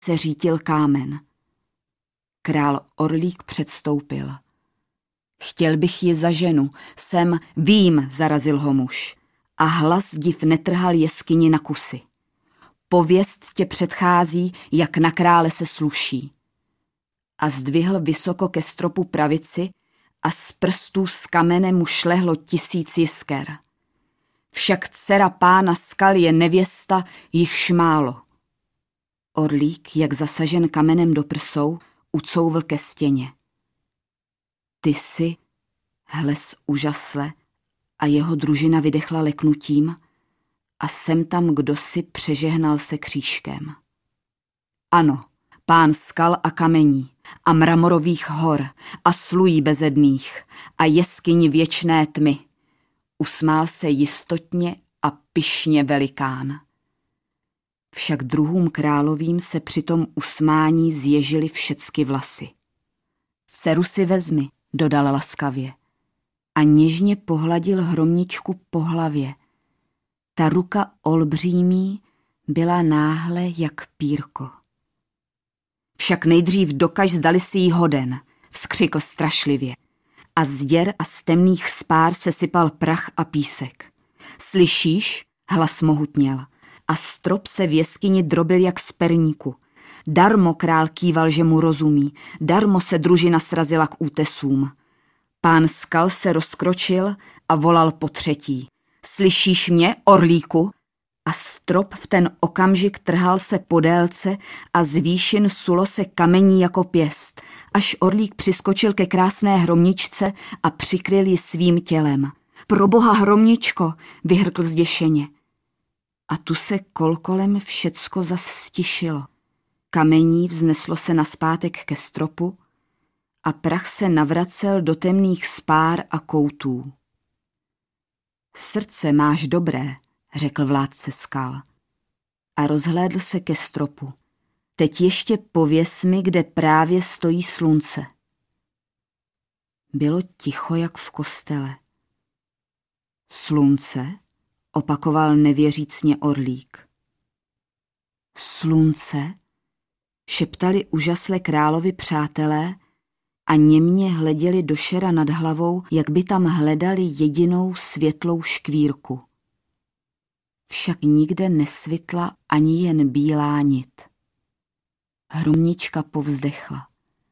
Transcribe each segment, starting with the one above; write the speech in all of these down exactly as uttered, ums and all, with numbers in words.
se řítil kámen. Král Orlík předstoupil. Chtěl bych ji za ženu, jsem, vím, zarazil ho muž. A hlas div netrhal jeskyni na kusy. Pověst tě předchází, jak na krále se sluší. A zdvihl vysoko ke stropu pravici a z prstů z kamene mu šlehlo tisíc jisker. Však dcera pána skal je nevěsta, jichž málo. Orlík, jak zasažen kamenem do prsou, ucouvl ke stěně. Ty jsi, hles úžasle, a jeho družina vydechla leknutím, a sem tam kdosi přežehnal se křížkem. Ano, pán skal a kamení, a mramorových hor, a slují bezedných, a jeskyni věčné tmy. Usmál se jistotně a pyšně velikán. Však druhům královým se při tom usmání zježily všecky vlasy. Dceru si vezmi, dodal laskavě, a něžně pohladil hromničku po hlavě. Ta ruka olbřímí byla náhle jak pírko. Však nejdřív dokaž, zdali si jí hoden, vzkřikl strašlivě. A z děr a z temných spár se sypal prach a písek. Slyšíš? Hlas mohutněl. A strop se v jeskyni drobil jak z perníku. Darmo král kýval, že mu rozumí. Darmo se družina srazila k útesům. Pán skal se rozkročil a volal po třetí. Slyšíš mě, Orlíku? A strop v ten okamžik trhal se po délce a z výšin sulo se kamení jako pěst, až Orlík přiskočil ke krásné hromničce a přikryl ji svým tělem. Proboha, hromničko, vyhrkl zděšeně. A tu se kolkolem všecko zas stišilo. Kamení vzneslo se naspátek ke stropu a prach se navracel do temných spár a koutů. Srdce máš dobré, řekl vládce skal. A rozhlédl se ke stropu. Teď ještě pověs mi, kde právě stojí slunce. Bylo ticho jak v kostele. Slunce? Opakoval nevěřícně Orlík. Slunce? Šeptali úžasle královi přátelé a němně hleděli do šera nad hlavou, jak by tam hledali jedinou světlou škvírku. Však nikde nesvitla ani jen bílá nit. Hromnička povzdechla.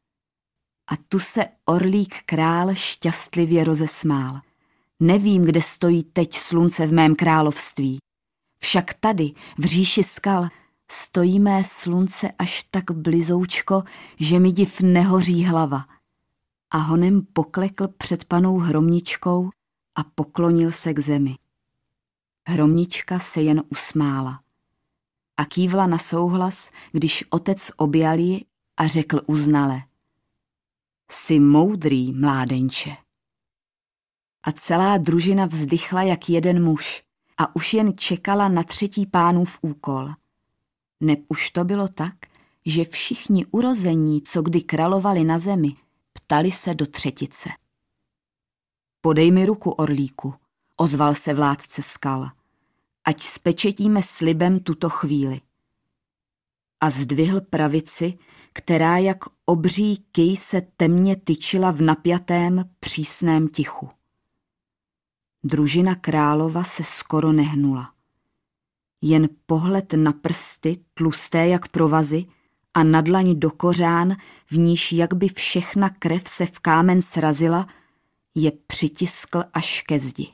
A tu se Orlík král šťastlivě rozesmál. Nevím, kde stojí teď slunce v mém království. Však tady, v říši skal, stojí mé slunce až tak blizoučko, že mi div nehoří hlava. A honem poklekl před panou hromničkou a poklonil se k zemi. Hromnička se jen usmála a kývla na souhlas, když otec objal ji a řekl uznale. Jsi moudrý, mládenče. A celá družina vzdychla jak jeden muž a už jen čekala na třetí pánův úkol. Neb už to bylo tak, že všichni urození, co kdy královali na zemi, ptali se do třetice. Podej mi ruku, Orlíku, ozval se vládce skal, ať spečetíme slibem tuto chvíli. A zdvihl pravici, která jak obří kyj se temně tyčila v napjatém přísném tichu. Družina králova se skoro nehnula. Jen pohled na prsty, tlusté jak provazy, a na dlaň do kořán, v níž jak by všechna krev se v kámen srazila, je přitiskl až ke zdi.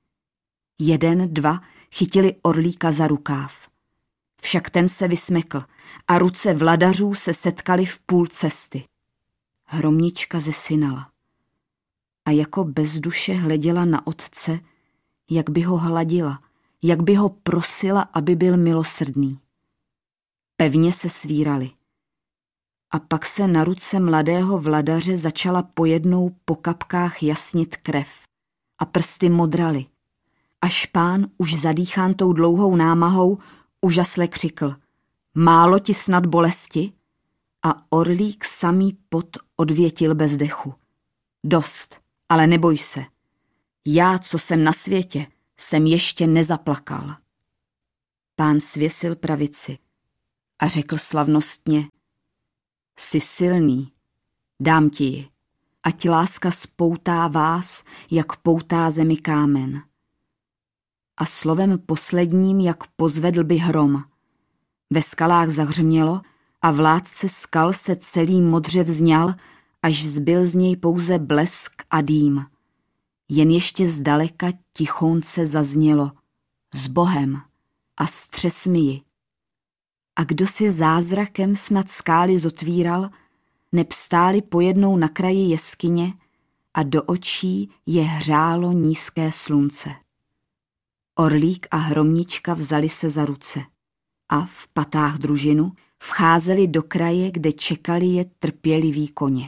Jeden, dva chytili Orlíka za rukáv. Však ten se vysmekl a ruce vladařů se setkaly v půl cesty. Hromnička zesynala a jako bez duše hleděla na otce, jak by ho hladila, jak by ho prosila, aby byl milosrdný. Pevně se svírali. A pak se na ruce mladého vladaře začala pojednou po kapkách jasnit krev a prsty modraly. Až pán, už zadýchán tou dlouhou námahou, úžasle křikl. Málo ti snad bolesti? A Orlík samý pot odvětil bez dechu. Dost, ale neboj se. Já, co jsem na světě, jsem ještě nezaplakal. Pán svěsil pravici a řekl slavnostně: Jsi silný, dám ti ji, ať láska spoutá vás, jak poutá zemi kámen. A slovem posledním, jak pozvedl by hrom. Ve skalách zahřmělo a vládce skal se celý modře vzňal, až zbyl z něj pouze blesk a dým. Jen ještě zdaleka tichounce zaznělo: S Bohem a střes mi ji. A kdo si zázrakem snad skály zotvíral, neb stáli pojednou na kraji jeskyně a do očí je hřálo nízké slunce. Orlík a hromnička vzali se za ruce a v patách družinu vcházeli do kraje, kde čekali je trpěliví koně.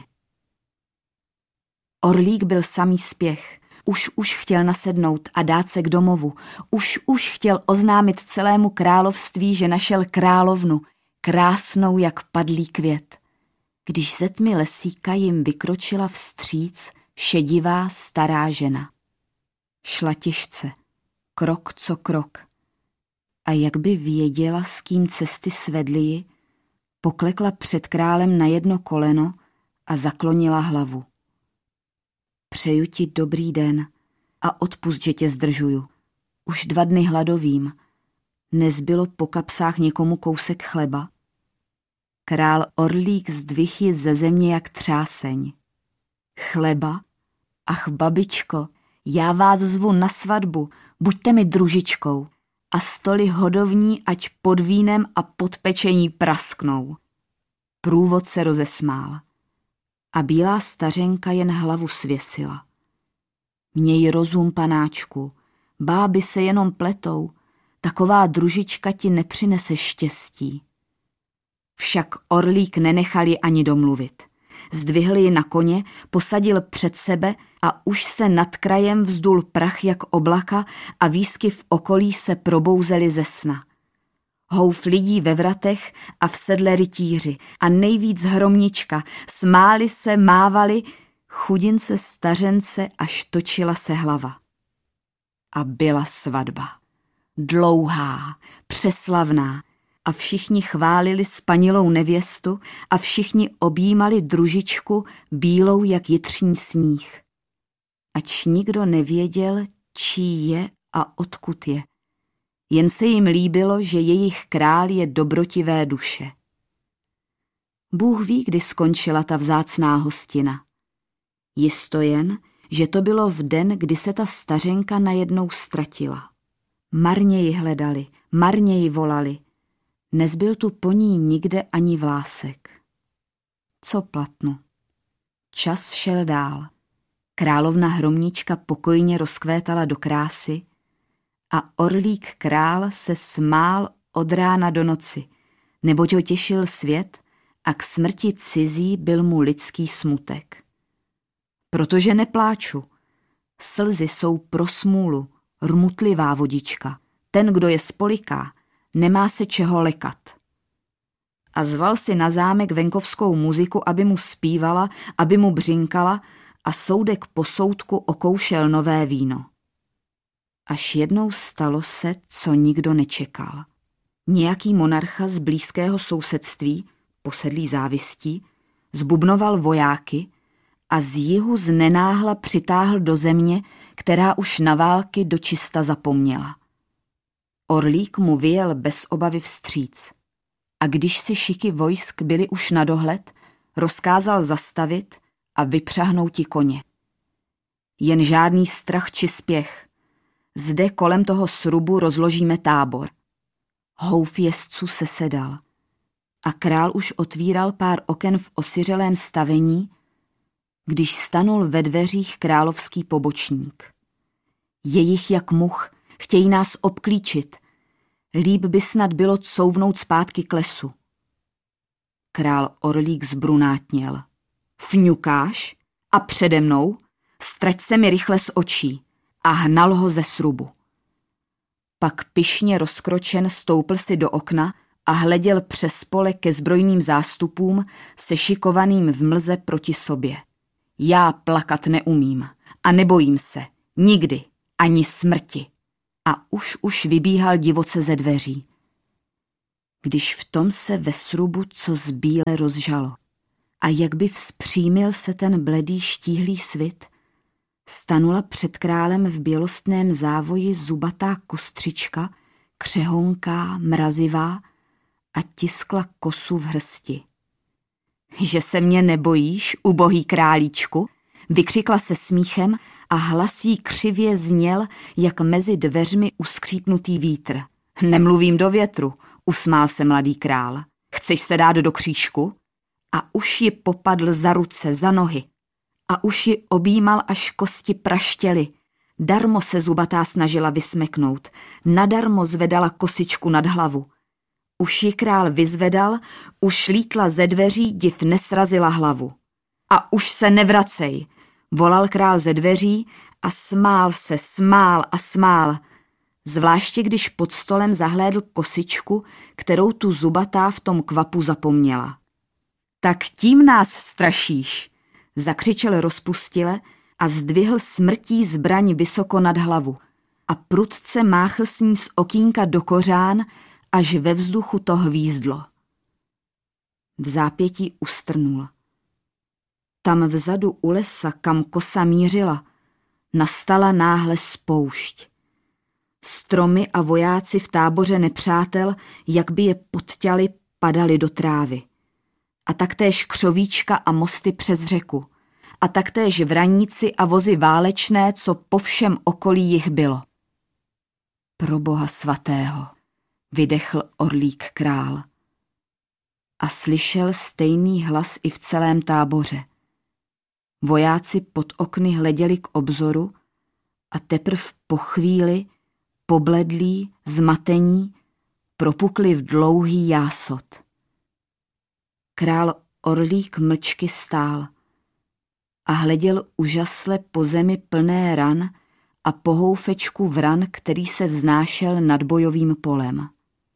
Orlík byl samý spěch, už už chtěl nasednout a dát se k domovu, už už chtěl oznámit celému království, že našel královnu, krásnou jak padlý květ, když ze tmy lesíka jim vykročila vstříc šedivá stará žena. Šla těžce, krok co krok, a jak by věděla, s kým cesty svedly ji, poklekla před králem na jedno koleno a zaklonila hlavu. Přeju ti dobrý den a odpusť, že tě zdržuju. Už dva dny hladovým. Nezbylo po kapsách někomu kousek chleba. Král Orlík zdvih ji ze země jak třáseň. Chleba? Ach, babičko, já vás zvu na svatbu, buďte mi družičkou. A stoly hodovní, ať pod vínem a pod pečení prasknou. Průvod se rozesmál. A bílá stařenka jen hlavu svěsila. Měj rozum, panáčku, báby se jenom pletou, taková družička ti nepřinese štěstí. Však Orlík nenechal ji ani domluvit. Zdvihl ji na koně, posadil před sebe a už se nad krajem vzdul prach jak oblaka a výsky v okolí se probouzely ze sna. Houf lidí ve vratech a v sedle rytíři a nejvíc hromnička, smáli se, mávali, chudince stařence, až točila se hlava. A byla svatba. Dlouhá, přeslavná a všichni chválili spanilou nevěstu a všichni objímali družičku bílou jak jitřní sníh. Ač nikdo nevěděl, čí je a odkud je. Jen se jim líbilo, že jejich král je dobrotivé duše. Bůh ví, kdy skončila ta vzácná hostina. Jisto jen, že to bylo v den, kdy se ta stařenka najednou ztratila. Marně ji hledali, marně ji volali. Nezbyl tu po ní nikde ani vlásek. Co platnu? Čas šel dál. Královna Hromnička pokojně rozkvétala do krásy a Orlík král se smál od rána do noci, neboť ho těšil svět a k smrti cizí byl mu lidský smutek. Protože nepláču. Slzy jsou pro smůlu, rmutlivá vodička. Ten, kdo je spoliká, nemá se čeho lekat. A zval si na zámek venkovskou muziku, aby mu zpívala, aby mu břinkala a soudek po soudku okoušel nové víno. Až jednou stalo se, co nikdo nečekal. Nějaký monarcha z blízkého sousedství, posedlý závistí, zbubnoval vojáky a z jihu znenáhla přitáhl do země, která už na války dočista zapomněla. Orlík mu vyjel bez obavy vstříc a když si šiky vojsk byly už na dohled, rozkázal zastavit a vypřahnouti koně. Jen žádný strach či spěch. Zde kolem toho srubu rozložíme tábor. Houf jezdců se sedal a král už otvíral pár oken v osiřelém stavení, když stanul ve dveřích královský pobočník. Je jich jak much, chtějí nás obklíčit. Líp by snad bylo couvnout zpátky k lesu. Král Orlík zbrunátněl. Fňukáš? A přede mnou? Strať se mi rychle z očí. A hnal ho ze srubu. Pak pyšně rozkročen stoupl si do okna a hleděl přes pole ke zbrojným zástupům sešikovaným v mlze proti sobě. Já plakat neumím a nebojím se, nikdy, ani smrti. A už už vybíhal divoce ze dveří. když v tom se ve srubu co zbíle rozžalo. A jak by vzpřímil se ten bledý štíhlý svit, stanula před králem v bělostném závoji zubatá kostřička, křehonká, mrazivá, a tiskla kosu v hrsti. Že se mě nebojíš, ubohý králíčku? Vykřikla se smíchem a hlas jí křivě zněl, jak mezi dveřmi uskřípnutý vítr. Nemluvím do větru, usmál se mladý král. Chceš se dát do křížku? A už ji popadl za ruce, za nohy. A už ji objímal, až kosti praštěly. Darmo se zubatá snažila vysmeknout, nadarmo zvedala kosičku nad hlavu. Už ji král vyzvedal, už lítla ze dveří, div nesrazila hlavu. A už se nevracej, volal král ze dveří a smál se, smál a smál. Zvláště když pod stolem zahlédl kosičku, kterou tu zubatá v tom kvapu zapomněla. Tak tím nás strašíš, zakřičel rozpustile a zdvihl smrtí zbraň vysoko nad hlavu a prudce máchl s ní z okýnka do kořán, až ve vzduchu to hvízdlo. V zápětí ustrnul. Tam vzadu u lesa, kam kosa mířila, nastala náhle spoušť. Stromy a vojáci v táboře nepřátel, jak by je podťali, padali do trávy. A taktéž křovíčka a mosty přes řeku. A taktéž vraníci a vozy válečné, co po všem okolí jich bylo. Pro Boha svatého, vydechl orlík král. A slyšel stejný hlas i v celém táboře. Vojáci pod okny hleděli k obzoru a teprv po chvíli, pobledlí, zmatení, propukli v dlouhý jásot. Král orlík mlčky stál a hleděl úžasle po zemi plné ran a po houfečku vran, který se vznášel nad bojovým polem.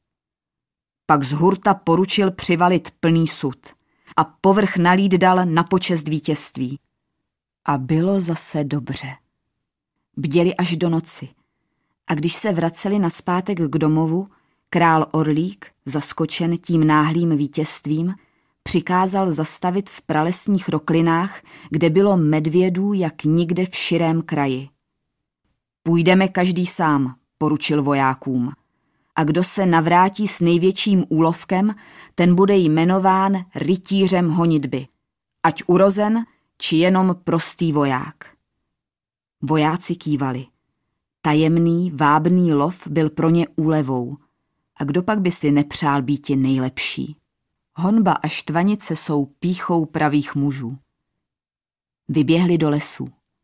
Pak z hurta poručil přivalit plný sud a povrch nalít dal na počest vítězství. A bylo zase dobře. Bděli až do noci a když se vraceli nazpátek k domovu, král Orlík, zaskočen tím náhlým vítězstvím, přikázal zastavit v pralesních roklinách, kde bylo medvědů jak nikde v širém kraji. Půjdeme každý sám, poručil vojákům. A kdo se navrátí s největším úlovkem, ten bude jmenován rytířem honitby, ať urozen, či jenom prostý voják. Vojáci kývali. Tajemný, vábný lov byl pro ně úlevou. A kdo pak by si nepřál býti nejlepší? Honba a štvanice jsou pýchou pravých mužů. Vyběhli do lesů.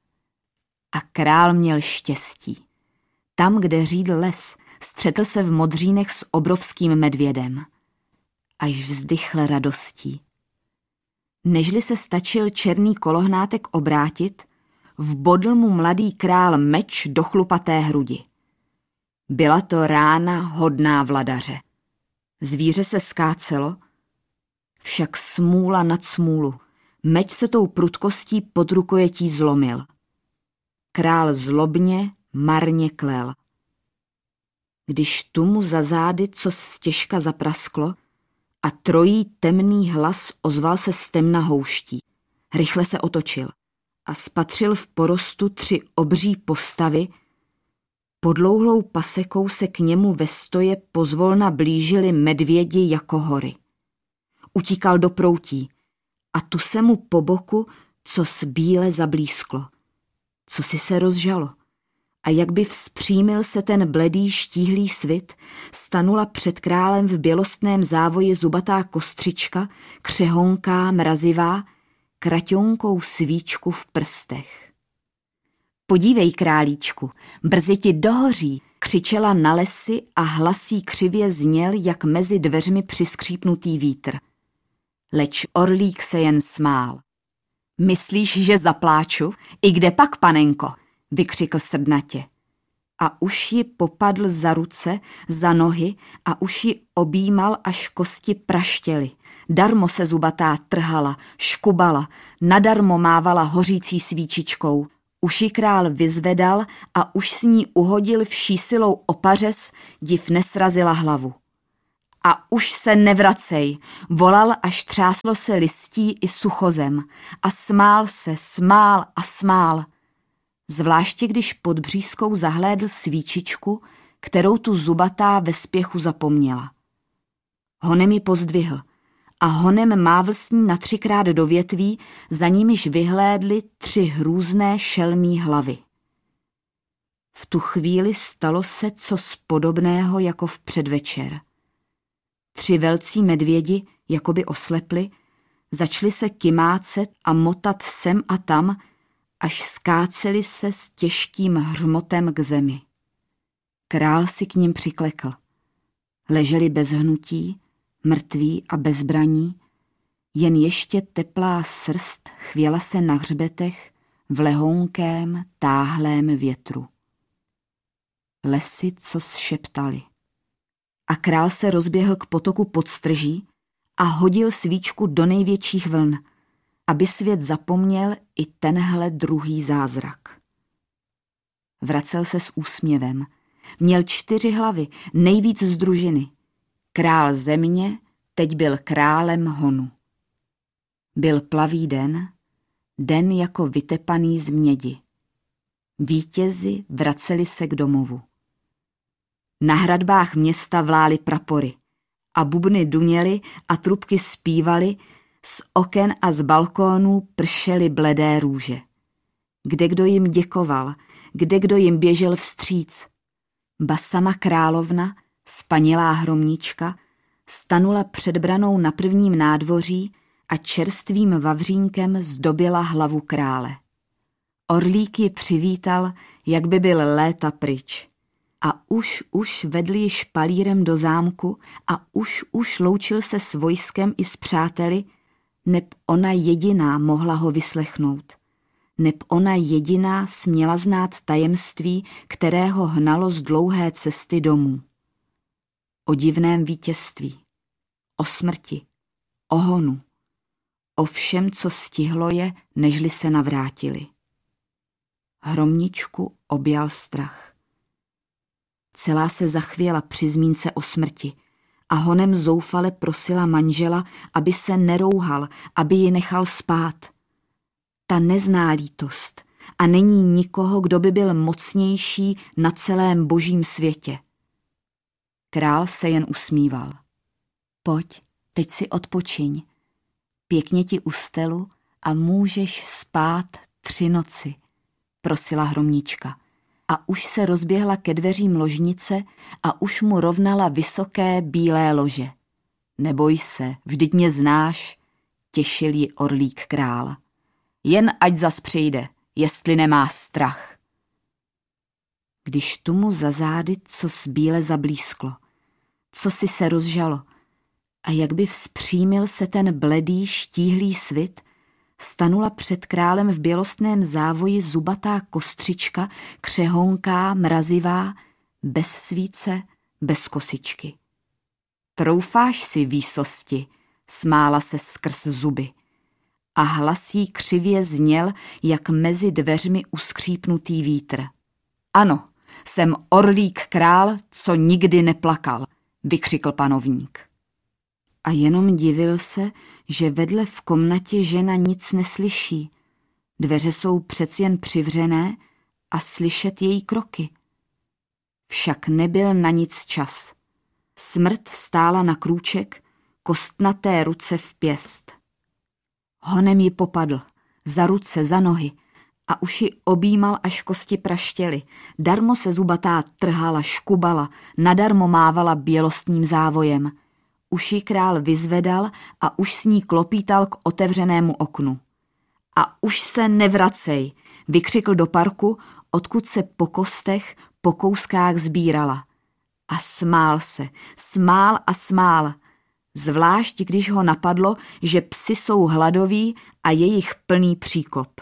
A král měl štěstí. Tam, kde řídl les, střetl se v modřínech s obrovským medvědem. Až vzdychl radostí. Nežli se stačil černý kolohnátek obrátit, vbodl mu mladý král meč do chlupaté hrudi. Byla to rána hodná vladaře. Zvíře se skácelo, však smůla nad smůlu. Meč se tou prudkostí pod rukojetí zlomil. Král zlobně, marně klel. Když tu mu za zády co stěžka zaprasklo a trojí temný hlas ozval se z temna houští. Rychle se otočil a spatřil v porostu tři obří postavy. Podlouhlou pasekou se k němu ve stoje pozvolna blížili medvědi jako hory. Utíkal do proutí a tu se mu po boku co bíle zablísklo. Co si se rozžalo? A jak by vzpřímil se ten bledý štíhlý svit, stanula před králem v bělostném závoji zubatá kostřička, křehonká, mrazivá, kraťonkou svíčku v prstech. Podívej, králíčku, brzy ti dohoří, křičela na lesy a hlasí křivě zněl, jak mezi dveřmi přiskřípnutý vítr. Leč orlík se jen smál. Myslíš, že zapláču? I kde pak, panenko? Vykřikl srdnatě. A už ji popadl za ruce, za nohy a už ji objímal, až kosti praštěly. Darmo se zubatá trhala, škubala, nadarmo mávala hořící svíčičkou. Už ji král vyzvedal a už s ní uhodil vší silou opařes, div nesrazila hlavu. A už se nevracej, volal, až třáslo se listí i suchozem. A smál se, smál a smál. Zvláště když pod břízkou zahlédl svíčičku, kterou tu zubatá ve spěchu zapomněla. Honem ji pozdvihl a honem mávl s ní na třikrát do větví, za nimiž vyhlédly tři hrůzné šelmí hlavy. V tu chvíli stalo se cos podobného jako v předvečer. Tři velcí medvědi, jakoby oslepli, začali se kymácet a motat sem a tam, až skáceli se s těžkým hřmotem k zemi. Král si k nim přiklekl. Leželi bez hnutí, mrtví a bez zbraní, jen ještě teplá srst chvěla se na hřbetech v lehounkém, táhlém větru. Lesy cos šeptali. A král se rozběhl k potoku podstrží a hodil svíčku do největších vln, aby svět zapomněl i tenhle druhý zázrak. Vracel se s úsměvem. Měl čtyři hlavy, nejvíc z družiny. Král země teď byl králem honu. Byl plavý den, den jako vytepaný z mědi. Vítězi vraceli se k domovu. Na hradbách města vlály prapory a bubny duněly a trubky zpívaly, z oken a z balkónů pršely bledé růže. Kdekdo jim děkoval, kdekdo jim běžel vstříc. Ba sama královna, spanilá hromnička, stanula před branou na prvním nádvoří a čerstvým vavřínkem zdobila hlavu krále. Orlík ji přivítal, jak by byl léta pryč. A už, už vedl ji špalírem do zámku a už, už loučil se s vojskem i s přáteli, neb ona jediná mohla ho vyslechnout. Neb ona jediná směla znát tajemství, které ho hnalo z dlouhé cesty domů. O divném vítězství, o smrti, o honu, o všem, co stihlo je, nežli se navrátili. Hromničku objal strach. Celá se zachvěla při zmínce o smrti a honem zoufale prosila manžela, aby se nerouhal, aby ji nechal spát. Ta nezná lítost a není nikoho, kdo by byl mocnější na celém božím světě. Král se jen usmíval. Pojď, teď si odpočiň. Pěkně ti ustelu a můžeš spát tři noci, prosila hromnička. A už se rozběhla ke dveřím ložnice a už mu rovnala vysoké bílé lože. Neboj se, vždyť mě znáš, těšil ji orlík král. Jen ať zas přijde, jestli nemá strach. Když tu mu za zády cos bíle zablísklo, co si se rozžalo a jak by vzpřímil se ten bledý štíhlý svit, stanula před králem v bělostném závoji zubatá kostřička, křehonká, mrazivá, bez svíce, bez kosičky. Troufáš si, výsosti, smála se skrz zuby. A hlas jí křivě zněl, jak mezi dveřmi uskřípnutý vítr. Ano, jsem orlík král, co nikdy neplakal, vykřikl panovník. A jenom divil se, že vedle v komnatě žena nic neslyší. Dveře jsou přeci jen přivřené a slyšet její kroky. Však nebyl na nic čas. Smrt stála na krůček, kostnaté ruce v pěst. Honem ji popadl, za ruce, za nohy, a už ji objímal, až kosti praštěly. Darmo se zubatá trhala, škubala, nadarmo mávala bělostným závojem. Už ji král vyzvedal a už s ní klopítal k otevřenému oknu. A už se nevracej, vykřikl do parku, odkud se po kostech, po kouskách sbírala. A smál se, smál a smál, zvlášť když ho napadlo, že psi jsou hladoví a jejich plný příkop.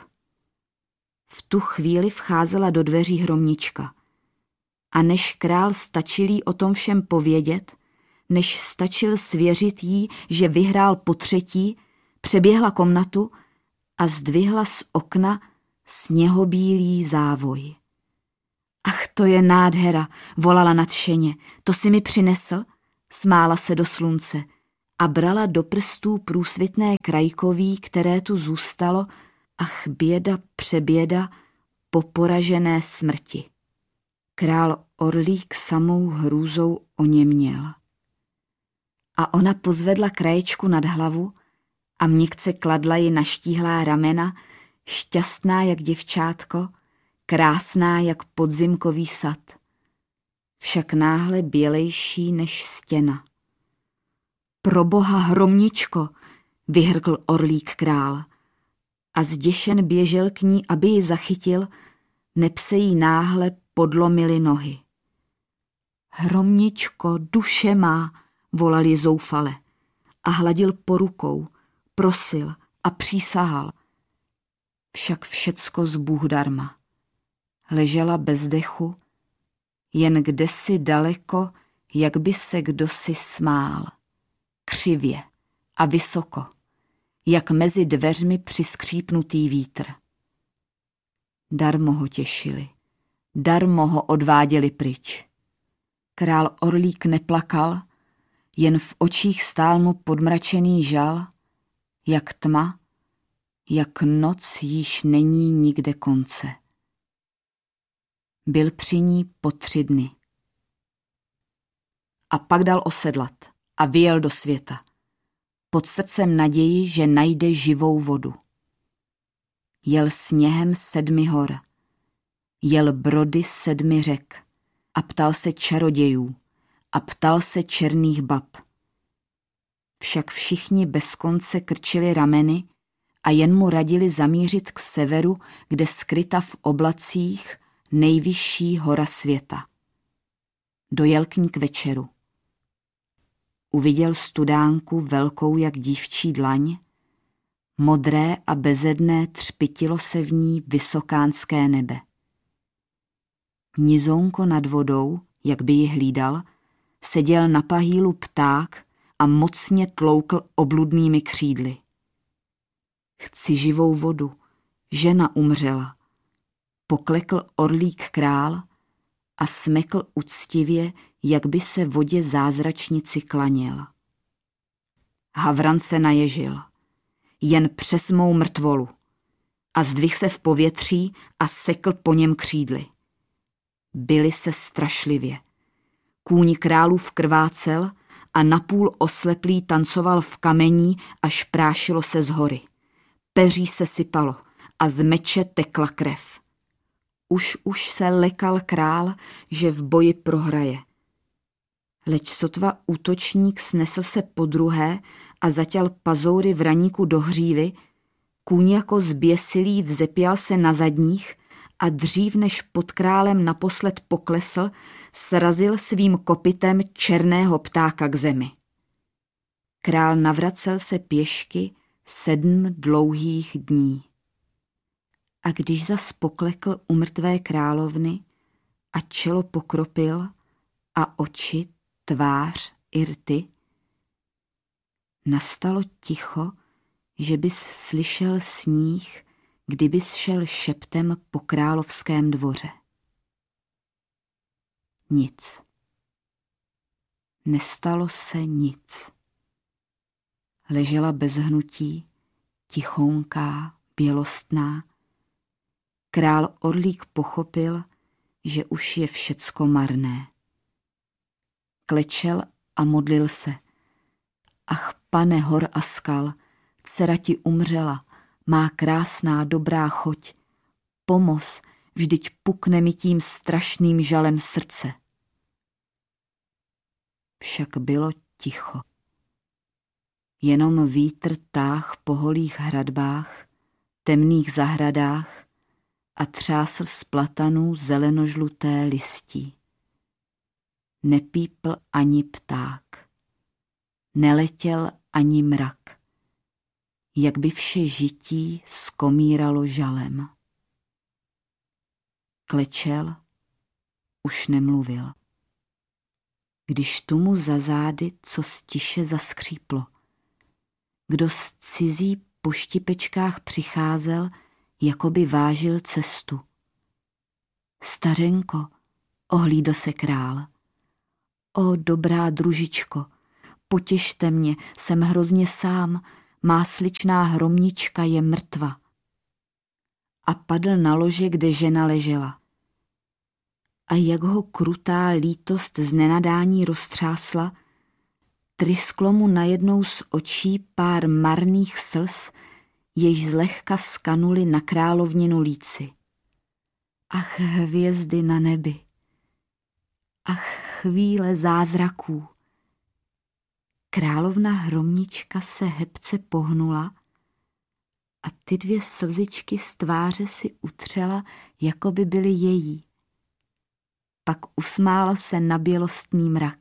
V tu chvíli vcházela do dveří hromnička. A než král stačil jí o tom všem povědět, než stačil svěřit jí, že vyhrál po třetí, přeběhla komnatu a zdvihla z okna sněhobílý závoj. Ach, to je nádhera, volala nadšeně, to si mi přinesl? smála se do slunce a brala do prstů průsvitné krajkoví, které tu zůstalo, ach běda přeběda po poražené smrti. Král Orlík samou hrůzou oněměl. A ona pozvedla kraječku nad hlavu a měkce kladla ji na štíhlá ramena, šťastná jak děvčátko, krásná jak podzimkový sad. Však náhle bělejší než stěna. Proboha, hromničko, vyhrkl Orlík král a zděšen běžel k ní, aby ji zachytil, neb se jí náhle podlomily nohy. Hromničko, duše má, volali zoufale a hladil po rukou, prosil a přísahal. Však všecko zbůh darma. Ležela bez dechu, jen kdesi daleko, jak by se kdosi smál. Křivě a vysoko, jak mezi dveřmi přiskřípnutý vítr. Darmo ho těšili, darmo ho odváděli pryč. Král Orlík neplakal, jen v očích stál mu podmračený žal, jak tma, jak noc již není nikde konce. Byl při ní po tři dny. A pak dal osedlat a vyjel do světa, pod srdcem naději, že najde živou vodu. Jel sněhem sedmi hor, jel brody sedmi řek a ptal se čarodějů a ptal se černých bab. Však všichni bez konce krčili rameny a jen mu radili zamířit k severu, kde skryta v oblacích nejvyšší hora světa. Dojel k ní k večeru. Uviděl studánku velkou jak dívčí dlaň, modré a bezedné třpitilo se v ní vysokánské nebe. Nizounko nad vodou, jak by ji hlídal, seděl na pahýlu pták a mocně tloukl obludnými křídly. Chci živou vodu, žena umřela. Poklekl Orlík král a smekl uctivě, jak by se vodě zázračnici klaněl. Havran se naježil, jen přes mou mrtvolu, a zdvih se v povětří a sekl po něm křídly. Byli se strašlivě. Kůň králův krvácel a napůl osleplý tancoval v kamení, až prášilo se z hory. Peří se sypalo a z meče tekla krev. Už už se lekal král, že v boji prohraje. Leč sotva útočník snesl se podruhé a zatěl pazoury vraníku do hřívy, kůň jako zběsilý vzepěl se na zadních a dřív než pod králem naposled poklesl, srazil svým kopytem černého ptáka k zemi. Král navracel se pěšky sedm dlouhých dní. A když zas poklekl u mrtvé královny a čelo pokropil a oči, tvář i rty, nastalo ticho, že bys slyšel sníh, kdybys šel šeptem po královském dvoře. Nic. Nestalo se nic. Ležela bez hnutí, tichonká, bělostná. Král Orlík pochopil, že už je všecko marné. Klečel a modlil se. Ach, pane hor a skal, dcera ti umřela, má krásná dobrá choť. Pomoz, vždyť pukne mi tím strašným žalem srdce. Však bylo ticho. Jenom vítr táh po holých hradbách, temných zahradách a třásl z platanů zelenožluté listí. Nepípl ani pták. Neletěl ani mrak. Jak by vše žití skomíralo žalem. Klečel, už nemluvil. Když tu mu za zády co stiše zaskříplo. Kdo z cizí po štipečkách přicházel, jako by vážil cestu. Stařenko, ohlídl se král. O dobrá družičko, potěšte mě, jsem hrozně sám, má sličná hromnička je mrtva. A padl na lože, kde žena ležela. A jak ho krutá lítost z nenadání roztřásla, trysklo mu najednou z očí pár marných slz, jež zlehka skanuli na královninu líci. Ach, hvězdy na nebi! Ach, chvíle zázraků! Královna hromnička se hebce pohnula a ty dvě slzičky z tváře si utřela, jako by byly její. Pak usmála se na bělostný mrak.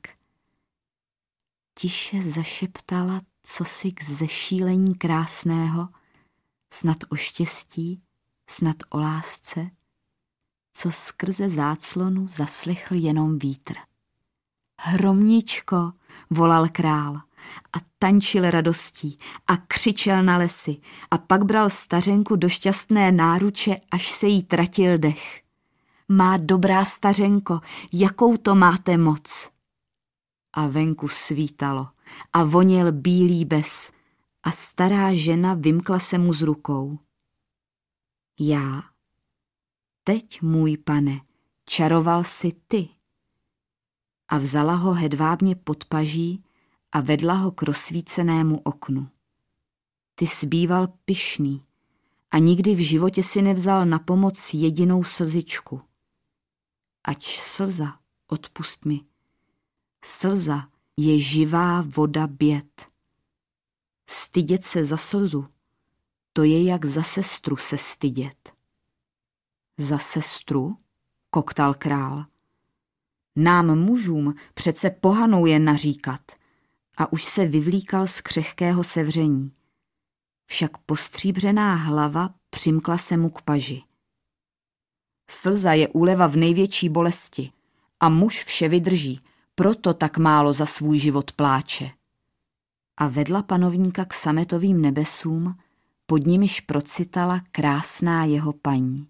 Tiše zašeptala cosi k zešílení krásného, snad o štěstí, snad o lásce, co skrze záclonu zaslechl jenom vítr. Hromničko, volal král a tančil radostí a křičel na lesy a pak bral stařenku do šťastné náruče, až se jí tratil dech. Má dobrá stařenko, jakou to máte moc. A venku svítalo a voněl bílý bes a stará žena vymkla se mu z rukou. Já, teď, můj pane, čaroval si ty. A vzala ho hedvábně pod paží a vedla ho k rozsvícenému oknu. Ty zbýval pyšný a nikdy v životě si nevzal na pomoc jedinou slzičku. Ač slza, odpust mi, slza je živá voda běd. Stydět se za slzu, to je jak za sestru se stydět. Za sestru? Koktal král. Nám mužům přece pohanou jen naříkat. A už se vyvlíkal z křehkého sevření. Však postříbřená hlava přimkla se mu k paži. Slza je úleva v největší bolesti a muž vše vydrží, proto tak málo za svůj život pláče. A vedla panovníka k sametovým nebesům, pod nimiž procitala krásná jeho paní.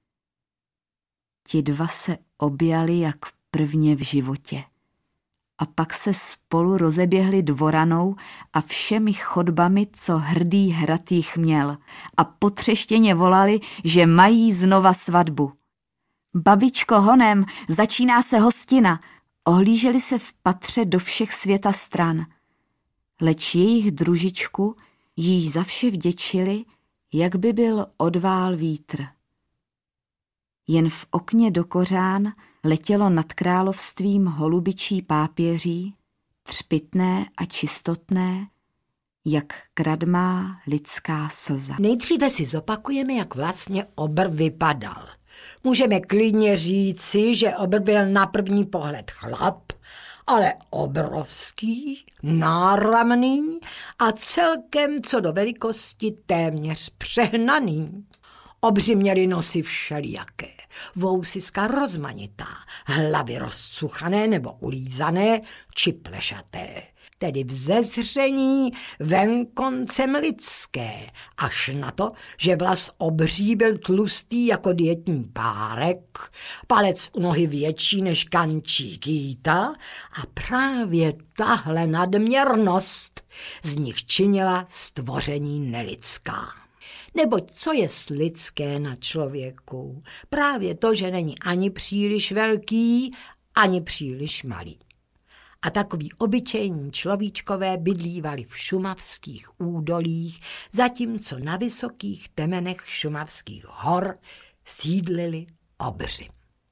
Ti dva se objali jak prvně v životě. A pak se spolu rozeběhli dvoranou a všemi chodbami, co hrdý hrad jich měl, a potřeštěně volali, že mají znova svatbu. Babičko, honem, začíná se hostina. Ohlíželi se v patře do všech světa stran. Leč jejich družičku již za vše vděčili, jak by byl odvál vítr. Jen v okně do kořán letělo nad královstvím holubičí pápěří, třpitné a čistotné, jak kradmá lidská slza. Nejdříve si zopakujeme, jak vlastně obr vypadal. Můžeme klidně říci, že obr byl na první pohled chlap, ale obrovský, náramný a celkem co do velikosti téměř přehnaný. Obři měli nosy všelijaké, vousiska rozmanitá, hlavy rozcuchané nebo ulízané či plešaté, tedy vzezření venkoncem lidské, až na to, že vlas obří byl tlustý jako dietní párek, palec u nohy větší než kančík jíta a právě tahle nadměrnost z nich činila stvoření nelidská. Neboť co je lidské na člověku? Právě to, že není ani příliš velký, ani příliš malý. A takoví obyčejní človíčkové bydlívali v šumavských údolích, zatímco na vysokých temenech šumavských hor sídlili obři.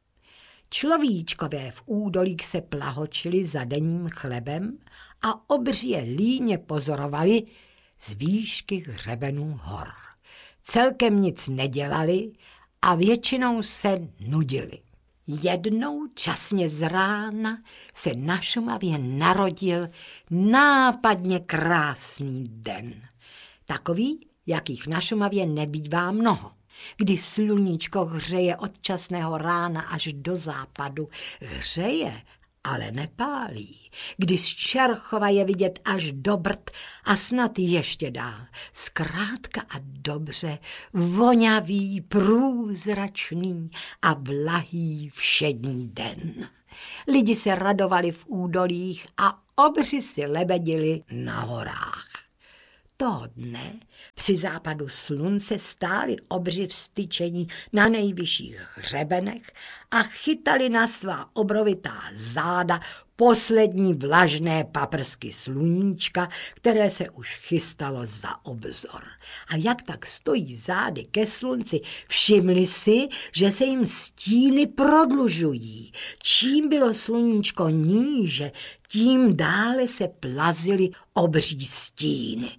Človíčkové v údolích se plahočili za denním chlebem a obři je líně pozorovali z výšky hřebenů hor. Celkem nic nedělali a většinou se nudili. Jednou časně z rána se na Šumavě narodil nápadně krásný den. Takový, jakých na Šumavě nebývá mnoho. Kdy sluníčko hřeje od časného rána až do západu, hřeje ale nepálí, když z Čerchova je vidět až do Brd a snad ještě dál. Zkrátka a dobře, vonavý, průzračný a vlahý všední den. Lidi se radovali v údolích a obři si lebedili na horách. Toho dne při západu slunce stáli obři vztyčení na nejvyšších hřebenech a chytali na svá obrovitá záda poslední vlažné paprsky sluníčka, které se už chystalo za obzor. A jak tak stojí zády ke slunci, všimli si, že se jim stíny prodlužují. Čím bylo sluníčko níže, tím dále se plazily obří stíny.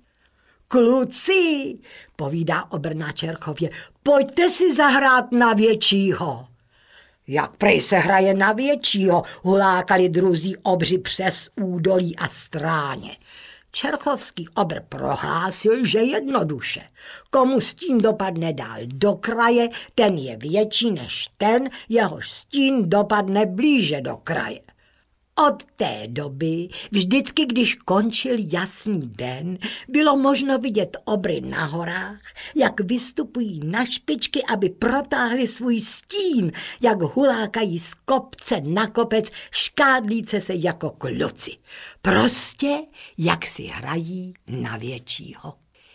Kluci, povídá obr na Čerchově, pojďte si zahrát na většího. Jak prej se hraje na většího, hulákali druzí obři přes údolí a stráně. Čerchovský obr prohlásil, že jednoduše. Komu stín dopadne dál do kraje, ten je větší než ten, jehož stín dopadne blíže do kraje. Od té doby, vždycky, když končil jasný den, bylo možno vidět obry na horách, jak vystupují na špičky, aby protáhli svůj stín, jak hulákají z kopce na kopec, škádlíce se jako kluci. Prostě, jak si hrají na většího.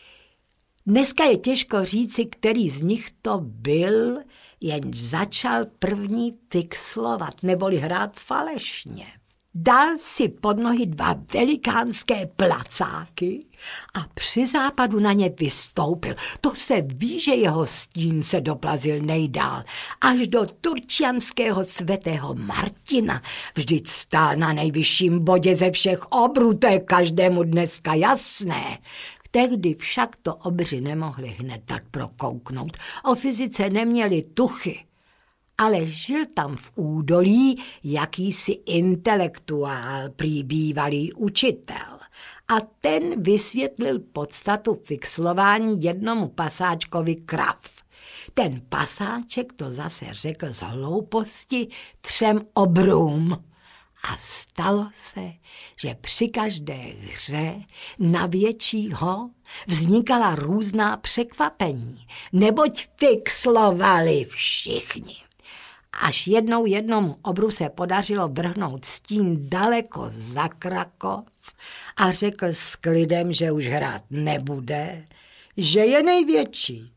Dneska je těžko říci, který z nich to byl, jen začal první fixlovat, neboli hrát falešně. Dal si pod nohy dva velikánské placáky a při západu na ně vystoupil. To se ví, že jeho stín se doplazil nejdál, až do turčianského svatého Martina. Vždyť stál na nejvyšším bodě ze všech obrů, to je každému dneska jasné. Tehdy však to obři nemohli hned tak prokouknout. O fyzice neměli tuchy. Ale žil tam v údolí jakýsi intelektuál, prý bývalý učitel. A ten vysvětlil podstatu fixlování jednomu pasáčkovi krav. Ten pasáček to zase řekl z hlouposti třem obrům. A stalo se, že při každé hře na většího vznikala různá překvapení, neboť fixlovali všichni. Až jednou jednomu obru se podařilo vrhnout stín daleko za Krakov a řekl s klidem, že už hrát nebude, že je největší.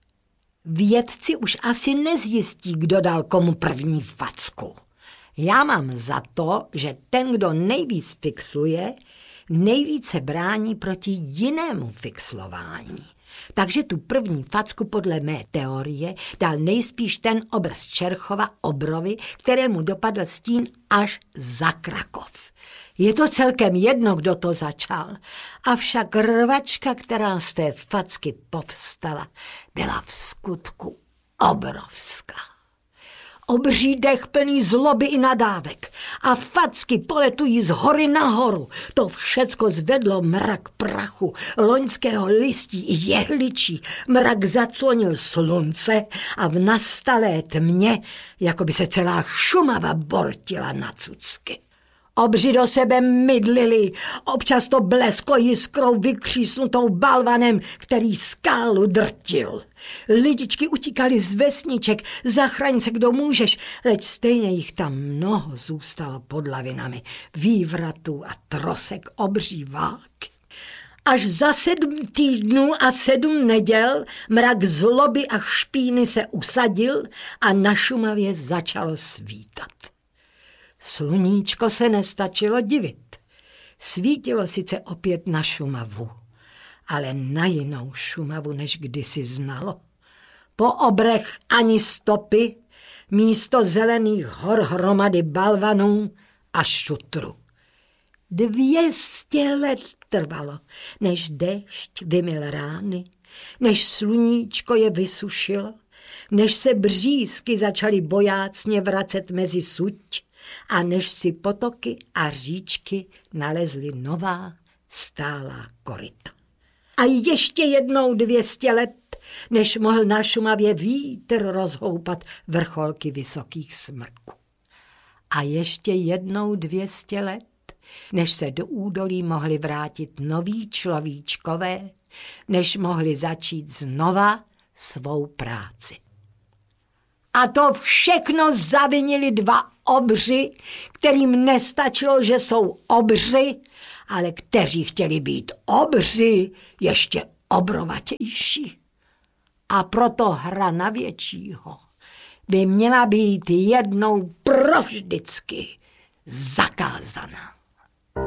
Vědci už asi nezjistí, kdo dal komu první facku. Já mám za to, že ten, kdo nejvíc fixluje, nejvíce brání proti jinému fixlování. Takže tu první facku podle mé teorie dal nejspíš ten obr z Čerchova obrovi, kterému dopadl stín až za Krakov. Je to celkem jedno, kdo to začal, avšak rvačka, která z té facky povstala, byla v skutku obrovská. Obří dech plný zloby i nadávek a facky poletují z hory nahoru. To všecko zvedlo mrak prachu, loňského listí i jehličí. Mrak zaclonil slunce a v nastalé tmě, jako by se celá Šumava bortila na cucky. Obři do sebe mydlili, občas to blesklo jiskrou vykřísnutou balvanem, který skálu drtil. Lidičky utíkali z vesniček, zachraň se, kdo můžeš, leč stejně jich tam mnoho zůstalo pod lavinami, vývratů a trosek obří války. Až za sedm týdnů a sedm neděl mrak zloby a špíny se usadil a na Šumavě začalo svítat. Sluníčko se nestačilo divit. Svítilo sice opět na Šumavu, ale na jinou Šumavu, než kdysi znalo. Po obrech ani stopy, místo zelených hor hromady balvanů a šutru. Dvě stě let trvalo, než déšť vymyl rány, než sluníčko je vysušilo, než se břízky začaly bojácně vracet mezi suť a než si potoky a říčky nalezly nová stálá koryta. A ještě jednou dvě stě let, než mohl na Šumavě vítr rozhoupat vrcholky vysokých smrků. A ještě jednou dvě stě let, než se do údolí mohli vrátit noví človíčkové, než mohli začít znova svou práci. A to všechno zavinili dva obři, kterým nestačilo, že jsou obři, ale kteří chtěli být obři ještě obrovatější. A proto hra na většího by měla být jednou provždycky zakázaná.